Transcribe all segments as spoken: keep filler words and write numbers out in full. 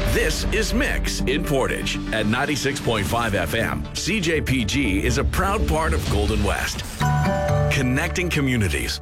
This is Mix in Portage at ninety-six point five F M. C J P G is a proud part of Golden West, connecting communities.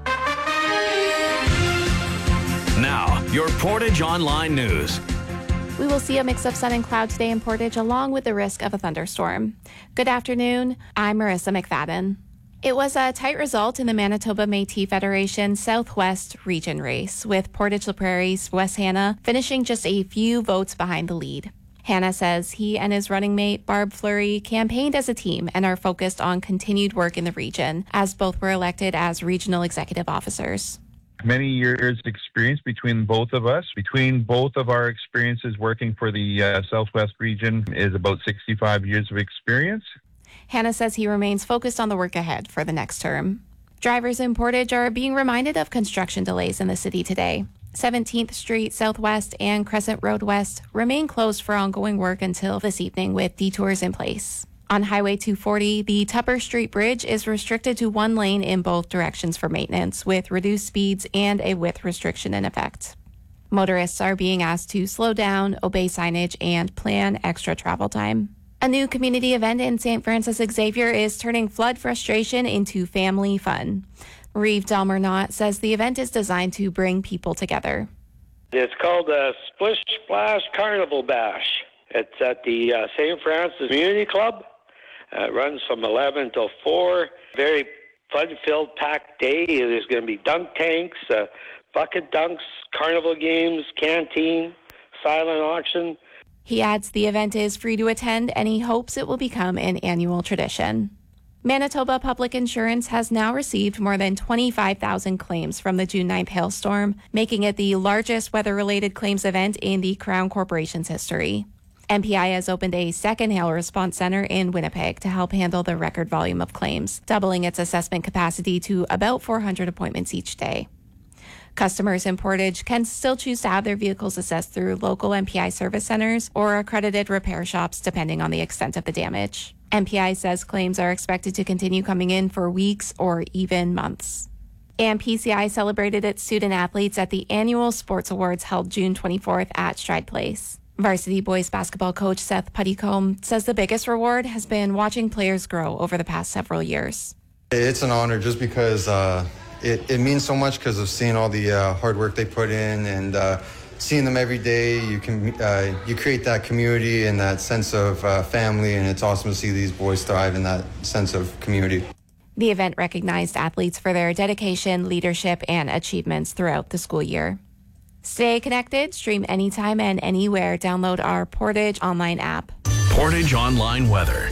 Now, your Portage Online News. We will see a mix of sun and cloud today in Portage, along with the risk of a thunderstorm. Good afternoon. I'm Marissa McFadden. It was a tight result in the Manitoba Métis Federation Southwest Region race, with Portage La Prairie's Wes Hanna finishing just a few votes behind the lead. Hanna says he and his running mate, Barb Fleury, campaigned as a team and are focused on continued work in the region, as both were elected as regional executive officers. Many years experience between both of us. Between both of our experiences working for the uh, Southwest region is about sixty-five years of experience. Hanna says he remains focused on the work ahead for the next term. Drivers in Portage are being reminded of construction delays in the city today. seventeenth Street Southwest and Crescent Road West remain closed for ongoing work until this evening, with detours in place. On Highway two forty, the Tupper Street Bridge is restricted to one lane in both directions for maintenance, with reduced speeds and a width restriction in effect. Motorists are being asked to slow down, obey signage, and plan extra travel time. A new community event in Saint Francis Xavier is turning flood frustration into family fun. Reeve Dalmernot says the event is designed to bring people together. It's called the Splish Splash Carnival Bash. It's at the uh, Saint Francis Community Club. Uh, it runs from eleven till four. Very fun-filled, packed day. There's going to be dunk tanks, uh, bucket dunks, carnival games, canteen, silent auction. He adds the event is free to attend, and he hopes it will become an annual tradition. Manitoba Public Insurance has now received more than twenty-five thousand claims from the June ninth hailstorm, making it the largest weather-related claims event in the Crown Corporation's history. M P I has opened a second hail response center in Winnipeg to help handle the record volume of claims, doubling its assessment capacity to about four hundred appointments each day. Customers in Portage can still choose to have their vehicles assessed through local M P I service centers or accredited repair shops, depending on the extent of the damage. M P I says claims are expected to continue coming in for weeks or even months. And P C I celebrated its student athletes at the annual Sports Awards held June twenty-fourth at Stride Place. Varsity boys basketball coach Seth Puttycombe says the biggest reward has been watching players grow over the past several years. It's an honor just because uh, it, it means so much because of seeing all the uh, hard work they put in and uh, seeing them every day. You can uh, you create that community and that sense of uh, family, and it's awesome to see these boys thrive in that sense of community. The event recognized athletes for their dedication, leadership, and achievements throughout the school year. Stay connected, stream anytime and anywhere. Download our Portage Online app. Portage Online Weather.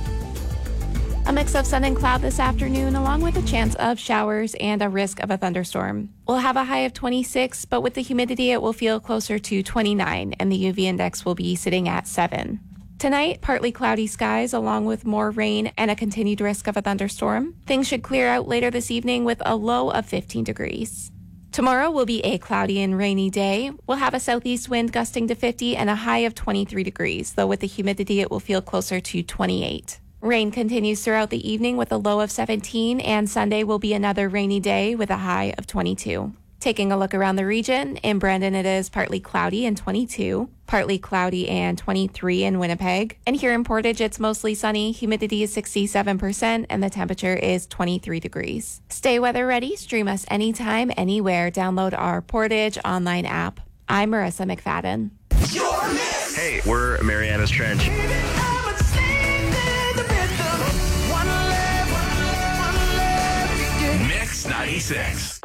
A mix of sun and cloud this afternoon, along with a chance of showers and a risk of a thunderstorm. We'll have a high of twenty-six, but with the humidity, it will feel closer to twenty-nine, and the U V index will be sitting at seven. Tonight, partly cloudy skies, along with more rain and a continued risk of a thunderstorm. Things should clear out later this evening with a low of fifteen degrees. Tomorrow will be a cloudy and rainy day. We'll have a southeast wind gusting to fifty and a high of twenty-three degrees, though with the humidity, it will feel closer to twenty-eight. Rain continues throughout the evening with a low of seventeen, and Sunday will be another rainy day with a high of twenty-two. Taking a look around the region, in Brandon it is partly cloudy and twenty-two, partly cloudy and twenty-three in Winnipeg. And here in Portage, it's mostly sunny, humidity is sixty-seven percent, and the temperature is twenty-three degrees. Stay weather ready, stream us anytime, anywhere. Download our Portage Online app. I'm Marissa McFadden. Hey, we're Mariana's Trench. Mix ninety-six.